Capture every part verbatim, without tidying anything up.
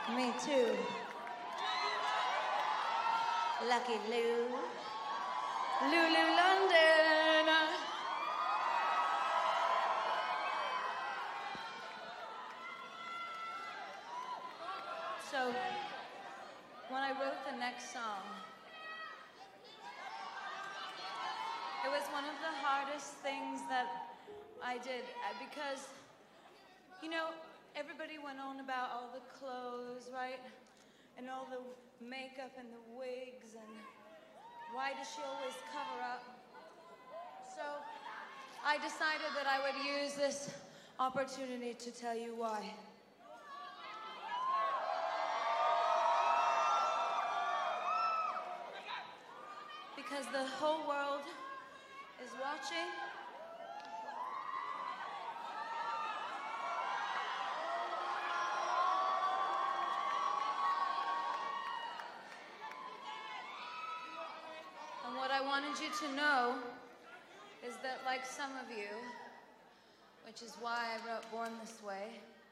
Me too. Lucky Lou. Lulu London. So, when I wrote the next song, it was one of the hardest things that I did uh, because, you know, everybody went on about all the clothes, right? And all the makeup and the wigs and why does she always cover up? So I decided that I would use this opportunity to tell you why. Because the whole world is watching. And what I wanted you to know is that, like some of you, which is why I wrote Born This Way,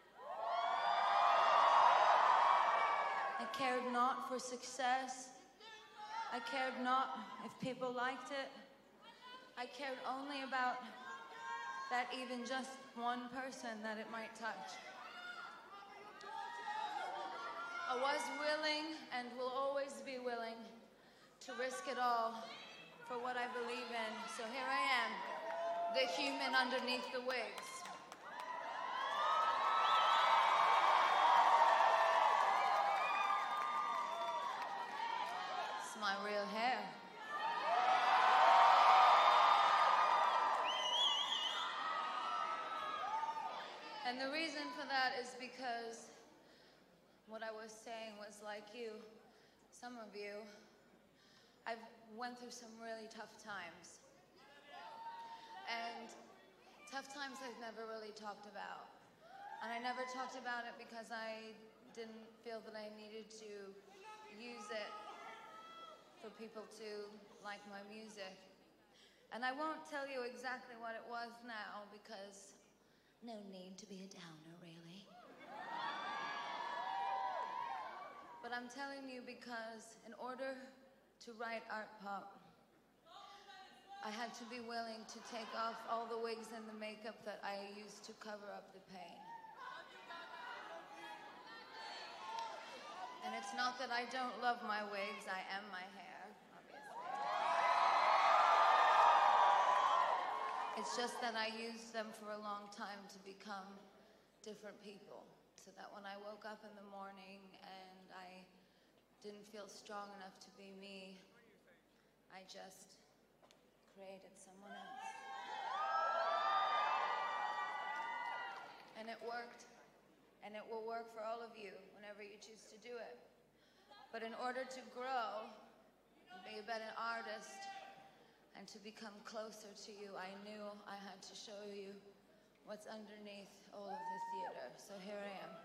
I cared not for success. I cared not if people liked it. I cared only about that even just one person that it might touch. I was willing and will always be willing to risk it all for what I believe in. So here I am, the human underneath the wigs. It's my real hair. And the reason for that is because what I was saying was, like you, some of you, I've went through some really tough times. And tough times I've never really talked about. And I never talked about it because I didn't feel that I needed to use it for people to like my music. And I won't tell you exactly what it was now because no need to be a downer, really. But I'm telling you because in order to write art pop, I had to be willing to take off all the wigs and the makeup that I used to cover up the pain. And it's not that I don't love my wigs, I am my hair, obviously. It's just that I used them for a long time to become different people. So that when I woke up in the morning and I didn't feel strong enough to be me, I just created someone else. And it worked. And it will work for all of you whenever you choose to do it. But in order to grow, and be a better artist, and to become closer to you, I knew I had to show you what's underneath all of the theater. So here I am.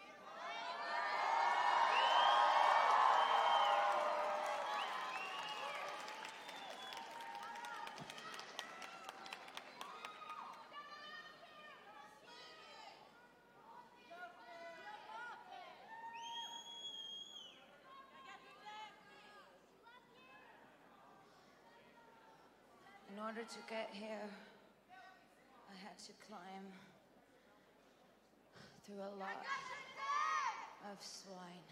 In order to get here, I had to climb through a lot of swine.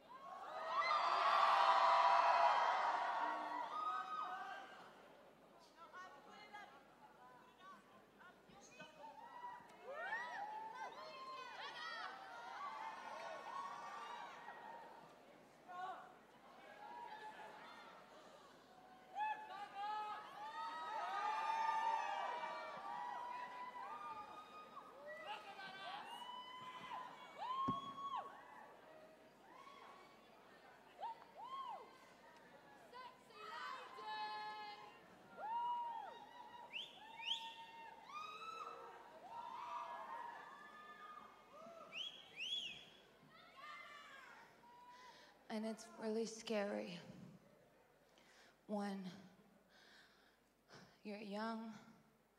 And it's really scary when you're young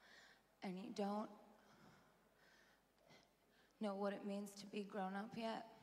and you don't know what it means to be grown up yet.